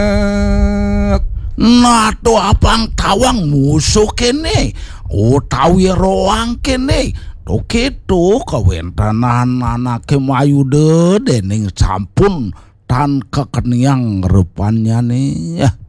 Nato apang tawang musuh kene utawi roang kene toketo kawentanan anake mayude dening sampun tan kekeniang rupanya nih